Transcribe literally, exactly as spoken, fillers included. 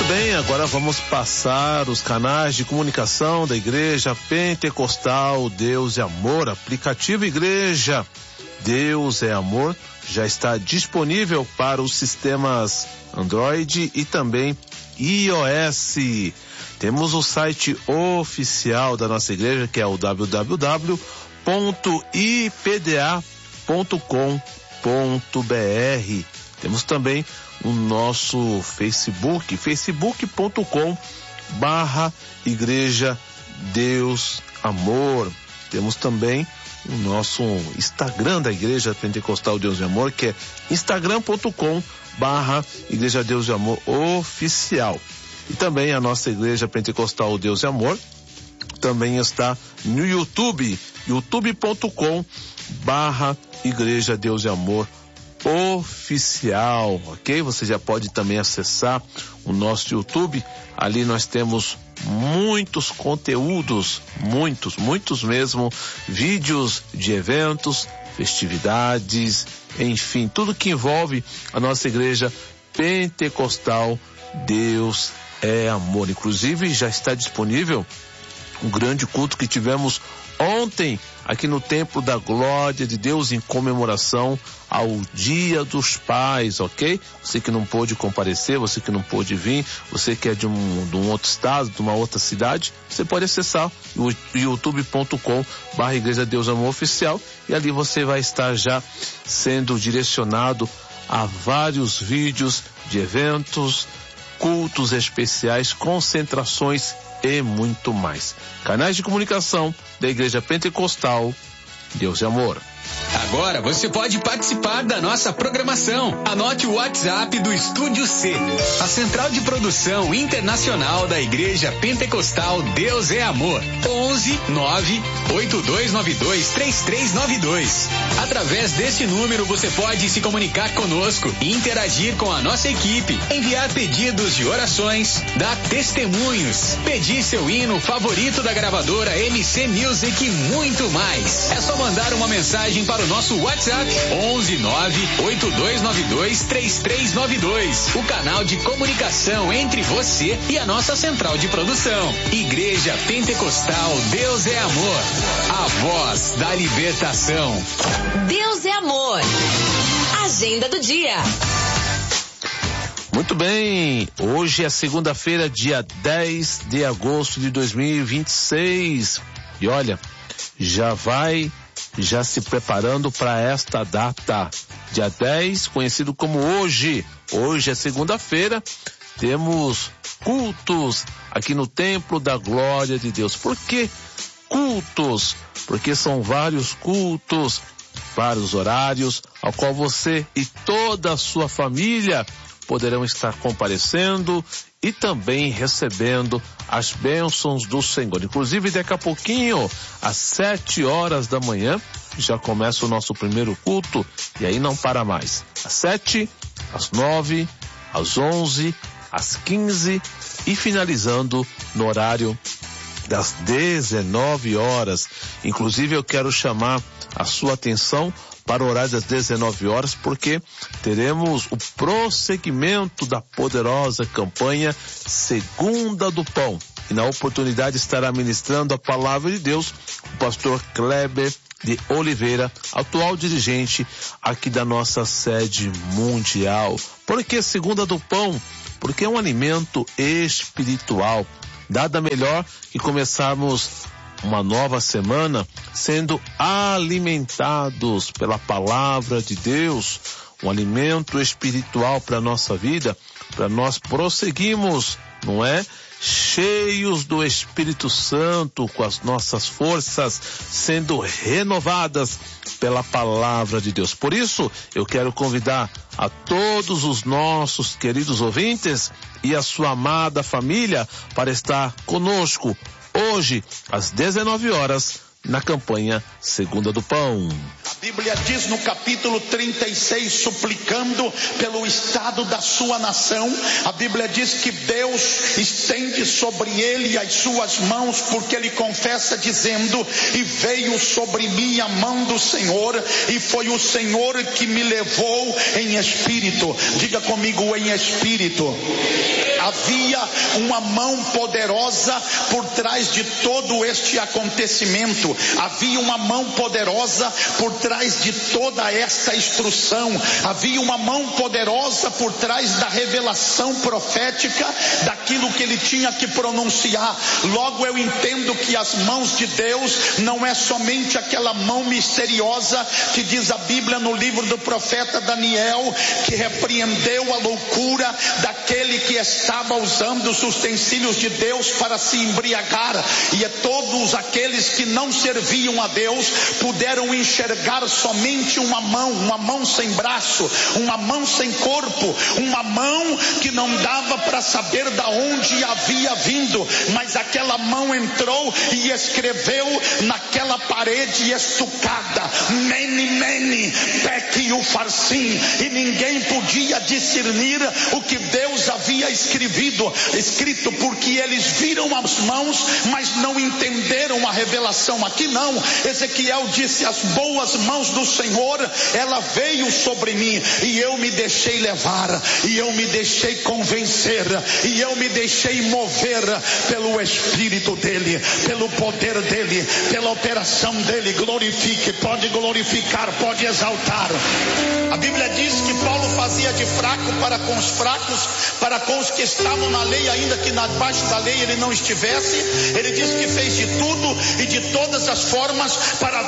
bem, agora vamos passar os canais de comunicação da Igreja Pentecostal Deus é Amor. Aplicativo Igreja Deus é Amor já está disponível para os sistemas Android e também iOS. Temos o site oficial da nossa igreja, que é o w w w ponto i p d a ponto com ponto b r. Temos também o nosso Facebook, facebook ponto com barra Igreja Deus Amor. Temos também o nosso Instagram da Igreja Pentecostal Deus de Amor, que é instagram ponto com barra Igreja Deus de Amor Oficial. E também a nossa Igreja Pentecostal Deus de Amor também está no YouTube, youtube ponto com barra Igreja Deus de Amor Oficial, ok? Você já pode também acessar o nosso YouTube. Ali nós temos muitos conteúdos, muitos, muitos mesmo, vídeos de eventos, festividades, enfim, tudo que envolve a nossa Igreja Pentecostal Deus é Amor. Inclusive já está disponível um grande culto que tivemos ontem aqui no Templo da Glória de Deus em comemoração ao Dia dos Pais, ok? Você que não pôde comparecer, você que não pôde vir, você que é de um, de um outro estado, de uma outra cidade, você pode acessar o youtube ponto com barra Igreja Deus Amor Oficial e ali você vai estar já sendo direcionado a vários vídeos de eventos, cultos especiais, concentrações e muito mais. Canais de comunicação da Igreja Pentecostal Deus é Amor. Agora você pode participar da nossa programação. Anote o WhatsApp do Estúdio C, a central de produção internacional da Igreja Pentecostal Deus é Amor. onze nove oito dois nove dois três três nove dois. Através desse número você pode se comunicar conosco e interagir com a nossa equipe, enviar pedidos de orações, dar testemunhos, pedir seu hino favorito da gravadora M C Music e muito mais. É só mandar uma mensagem para o nosso WhatsApp onze nove oito dois nove dois três três nove dois, o canal de comunicação entre você e a nossa central de produção. Igreja Pentecostal Deus é Amor, a voz da libertação. Deus é Amor. Agenda do dia. Muito bem, hoje é segunda-feira, dia dez de agosto de dois mil e vinte e seis. E olha, já vai já se preparando para esta data, dia dez, conhecido como hoje. Hoje é segunda-feira, temos cultos aqui no Templo da Glória de Deus. Por que cultos? Porque são vários cultos, vários horários, ao qual você e toda a sua família poderão estar comparecendo e também recebendo as bênçãos do Senhor. Inclusive, daqui a pouquinho, às sete horas da manhã, já começa o nosso primeiro culto e aí não para mais. Às sete, às nove, às onze, às quinze e finalizando no horário das dezenove horas. Inclusive, eu quero chamar a sua atenção para o horário das dezenove horas, porque teremos o prosseguimento da poderosa campanha Segunda do Pão. E na oportunidade estará ministrando a palavra de Deus o pastor Kleber de Oliveira, atual dirigente aqui da nossa sede mundial. Por que Segunda do Pão? Porque é um alimento espiritual. Nada melhor que começarmos uma nova semana sendo alimentados pela palavra de Deus, um alimento espiritual para a nossa vida, para nós prosseguirmos, não é? Cheios do Espírito Santo, com as nossas forças sendo renovadas pela palavra de Deus. Por isso, eu quero convidar a todos os nossos queridos ouvintes e a sua amada família para estar conosco hoje, às dezenove horas, na campanha Segunda do Pão. A Bíblia diz no capítulo trinta e seis, suplicando pelo estado da sua nação, a Bíblia diz que Deus estende sobre ele as suas mãos, porque ele confessa dizendo: e veio sobre mim a mão do Senhor, e foi o Senhor que me levou em espírito. Diga comigo, em espírito. havia uma mão poderosa por trás de todo este acontecimento. Havia uma mão poderosa por trás de toda esta instrução. Havia uma mão poderosa por trás da revelação profética daquilo que ele tinha que pronunciar. Logo eu entendo que as mãos de Deus não é somente aquela mão misteriosa que diz a Bíblia no livro do profeta Daniel, que repreendeu a loucura daquele que estava usando os utensílios de Deus para se embriagar, e é todos aqueles que não serviam a Deus puderam enxergar somente uma mão, uma mão sem braço, uma mão sem corpo, uma mão que não dava para saber da onde havia vindo, mas aquela mão entrou e escreveu naquela parede estucada, Mene, Mene, Tekel Ufarsim, e ninguém podia discernir o que Deus havia escrevido, escrito, porque eles viram as mãos, mas não entenderam a revelação. Aqui não, Ezequiel disse: as boas mãos do Senhor, ela veio sobre mim, e eu me deixei levar, e eu me deixei convencer, e eu me deixei mover pelo Espírito dele, pelo poder dele, pela operação dele. Glorifique, pode glorificar, pode exaltar. A Bíblia diz que Paulo fazia de fraco para com os fracos, para com os que estavam na lei, ainda que debaixo da lei ele não estivesse. Ele diz que fez de tudo e de todas as formas para